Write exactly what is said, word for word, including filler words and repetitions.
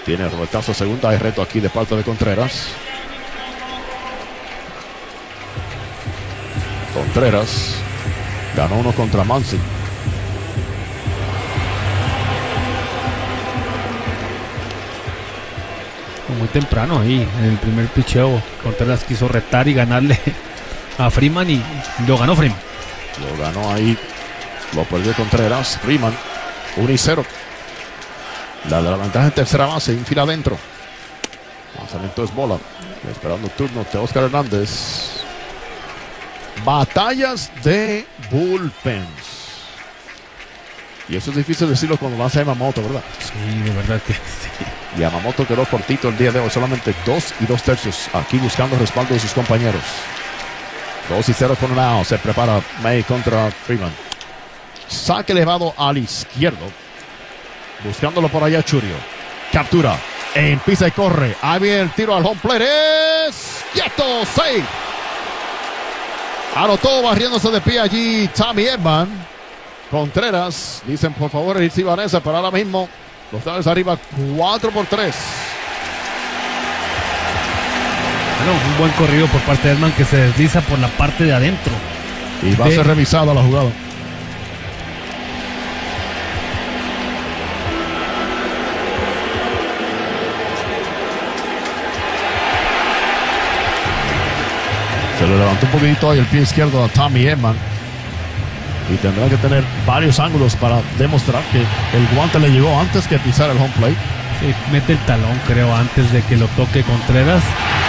Tiene Robertazo segunda. Hay reto aquí de parte de Contreras. Contreras ganó uno contra Mansi. Muy temprano ahí en el primer picheo. Contreras quiso retar y ganarle a Freeman y lo ganó Freeman. Lo ganó ahí. Lo perdió Contreras. Freeman uno y cero. La de la ventaja en tercera base. Infila adentro. Lanzamiento es bola. Esperando el turno de Oscar Hernández. Batallas de bullpens. Y eso es difícil decirlo cuando lanza Yamamoto, ¿verdad? Sí, de verdad que sí. Yamamoto quedó cortito el día de hoy. Solamente dos y dos tercios. Aquí buscando respaldo de sus compañeros. Dos y cero con un out. Se prepara May contra Freeman. Saque elevado al izquierdo. Buscándolo por allá Churio. Captura. Empieza y corre. Ahí viene el tiro al home plate. Es quieto. Safe. Anotó barriéndose de pie allí Tommy Edman. Contreras. Dicen por favor el Vanessa. Pero ahora mismo los Dodgers arriba cuatro por tres. Bueno, un buen corrido por parte de Edman que se desliza por la parte de adentro. Y va de... a ser revisada la jugada. Se le levantó un poquitito ahí el pie izquierdo a Tommy Edman. Y tendrá que tener varios ángulos para demostrar que el guante le llegó antes que pisar el home plate. Sí, mete el talón, creo, antes de que lo toque Contreras.